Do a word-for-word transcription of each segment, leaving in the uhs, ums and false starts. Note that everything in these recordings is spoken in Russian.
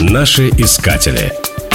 Наши искатели.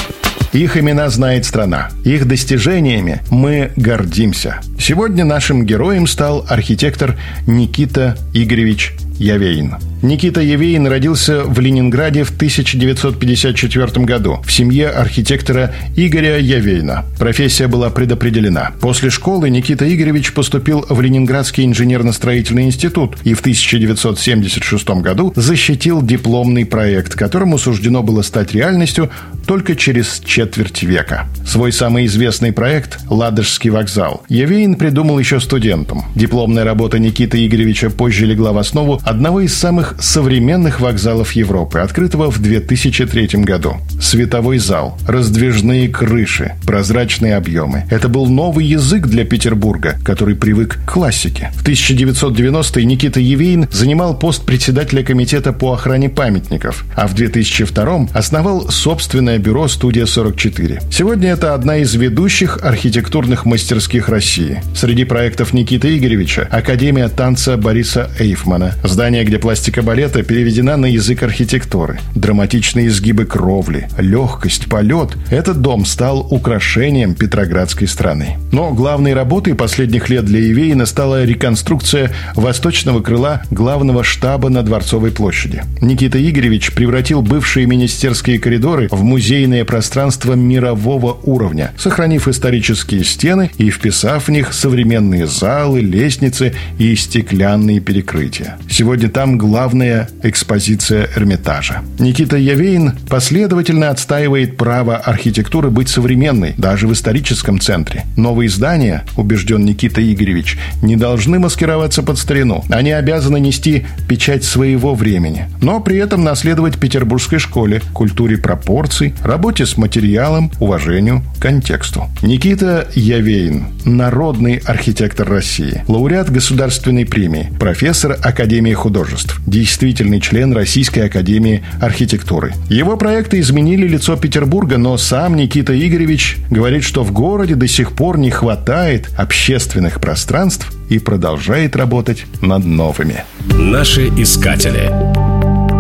Их имена знает страна. Их достижениями мы гордимся. Сегодня нашим героем стал архитектор Никита Игоревич Явейн. Никита Явейн родился в Ленинграде в тысяча девятьсот пятьдесят четвёртом году в семье архитектора Игоря Явейна. Профессия была предопределена. После школы Никита Игоревич поступил в Ленинградский инженерно-строительный институт и в тысяча девятьсот семьдесят шестом году защитил дипломный проект, которому суждено было стать реальностью только через четверть века. Свой самый известный проект «Ладожский вокзал» Явейн придумал еще студентом. Дипломная работа Никиты Игоревича позже легла в основу одного из самых современных вокзалов Европы, открытого в две тысячи третьем году. Световой зал, раздвижные крыши, прозрачные объемы. Это был новый язык для Петербурга, который привык к классике. В тысяча девятьсот девяностые Никита Явейн занимал пост председателя комитета по охране памятников, а в две тысячи втором основал собственное бюро «Студия сорок четыре». Сегодня это одна из ведущих архитектурных мастерских России. Среди проектов Никиты Игоревича Академия танца Бориса Эйфмана, здание, где пластика балета переведена на язык архитектуры, драматичные изгибы кровли, легкость, полет. Этот дом стал украшением петроградской страны. Но главной работой последних лет для Явейна стала реконструкция восточного крыла главного штаба на Дворцовой площади. Никита Игоревич превратил бывшие министерские коридоры в музейное пространство мирового уровня, сохранив исторические стены и вписав в них современные залы, лестницы и стеклянные перекрытия. Сегодня там главная экспозиция Эрмитажа. Никита Явейн последовательно отстаивает право архитектуры быть современной, даже в историческом центре. Новые здания, убежден Никита Игоревич, не должны маскироваться под старину. Они обязаны нести печать своего времени, но при этом наследовать петербургской школе, культуре пропорций, работе с материалом, уважению к контексту. Никита Явейн – народный архитектор России, лауреат государственной премии, профессор Академии художеств, действительный член Российской академии архитектуры. Его проекты изменили лицо Петербурга, но сам Никита Игоревич говорит, что в городе до сих пор не хватает общественных пространств и продолжает работать над новыми. Наши искатели.